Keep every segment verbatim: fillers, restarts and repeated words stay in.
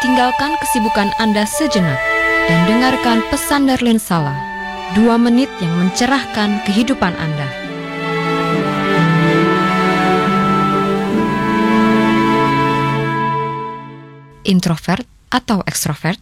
tinggalkan kesibukan Anda sejenak dan dengarkan pesan Darlene Sala, dua menit yang mencerahkan kehidupan Anda. Introvert atau ekstrovert?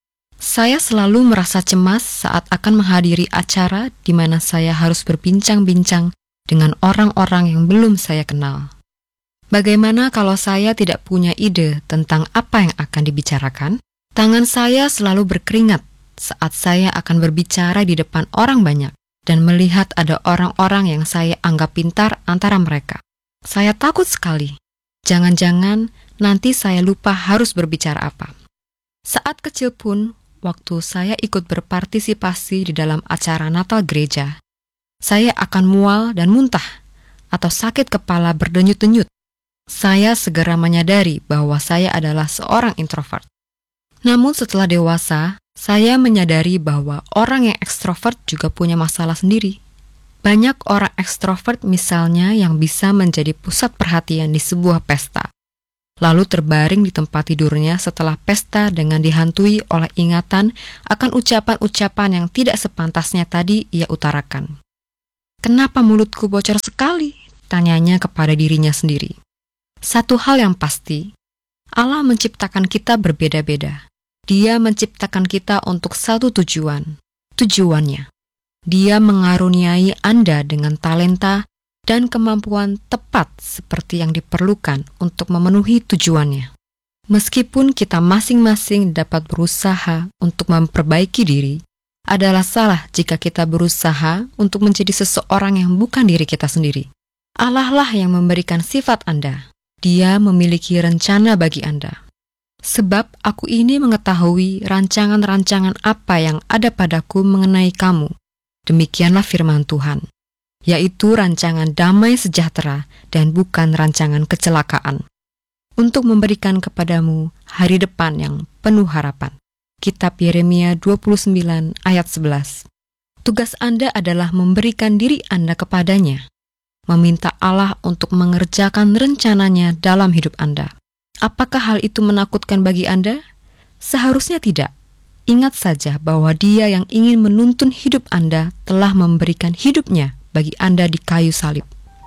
Saya selalu merasa cemas saat akan menghadiri acara di mana saya harus berbincang-bincang dengan orang-orang yang belum saya kenal. Bagaimana kalau saya tidak punya ide tentang apa yang akan dibicarakan? Tangan saya selalu berkeringat saat saya akan berbicara di depan orang banyak dan melihat ada orang-orang yang saya anggap pintar antara mereka. Saya takut sekali. Jangan-jangan nanti saya lupa harus berbicara apa. Saat kecil pun, waktu saya ikut berpartisipasi di dalam acara Natal gereja, saya akan mual dan muntah atau sakit kepala berdenyut-denyut. Saya segera menyadari bahwa saya adalah seorang introvert. Namun setelah dewasa, saya menyadari bahwa orang yang ekstrovert juga punya masalah sendiri. Banyak orang ekstrovert misalnya yang bisa menjadi pusat perhatian di sebuah pesta, lalu terbaring di tempat tidurnya setelah pesta dengan dihantui oleh ingatan akan ucapan-ucapan yang tidak sepantasnya tadi ia utarakan. "Kenapa mulutku bocor sekali?" tanyanya kepada dirinya sendiri. Satu hal yang pasti, Allah menciptakan kita berbeda-beda. Dia menciptakan kita untuk satu tujuan. Tujuannya, Dia mengaruniai Anda dengan talenta dan kemampuan tepat seperti yang diperlukan untuk memenuhi tujuannya. Meskipun kita masing-masing dapat berusaha untuk memperbaiki diri, adalah salah jika kita berusaha untuk menjadi seseorang yang bukan diri kita sendiri. Allah lah yang memberikan sifat Anda. Dia memiliki rencana bagi Anda. Sebab aku ini mengetahui rancangan-rancangan apa yang ada padaku mengenai kamu. Demikianlah firman Tuhan, yaitu rancangan damai sejahtera dan bukan rancangan kecelakaan, untuk memberikan kepadamu hari depan yang penuh harapan. Kitab Yeremia dua puluh sembilan ayat sebelas. Tugas Anda adalah memberikan diri Anda kepadanya, meminta Allah untuk mengerjakan rencananya dalam hidup Anda. Apakah hal itu menakutkan bagi Anda? Seharusnya tidak. Ingat saja bahwa Dia yang ingin menuntun hidup Anda telah memberikan hidupnya bagi Anda di kayu salib.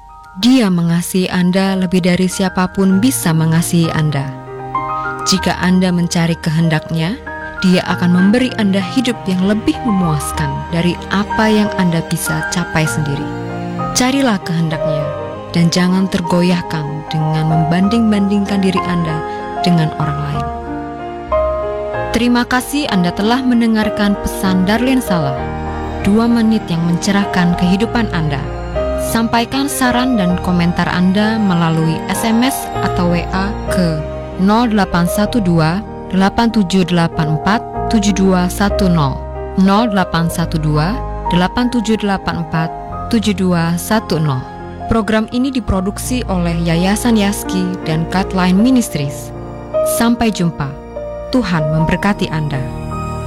Dia mengasihi Anda lebih dari siapapun bisa mengasihi Anda. Jika Anda mencari kehendak-Nya, Dia akan memberi Anda hidup yang lebih memuaskan dari apa yang Anda bisa capai sendiri. Carilah kehendak-Nya dan jangan tergoyahkan dengan membanding-bandingkan diri Anda dengan orang lain. Terima kasih Anda telah mendengarkan pesan Darlene Sala, dua menit yang mencerahkan kehidupan Anda. Sampaikan saran dan komentar Anda melalui S M S atau W A ke nol delapan satu dua delapan tujuh delapan empat tujuh dua satu nol nol delapan satu dua delapan tujuh delapan empat tujuh dua satu nol. Program ini diproduksi oleh Yayasan Yaski dan Guideline Ministries. Sampai jumpa. Tuhan memberkati Anda.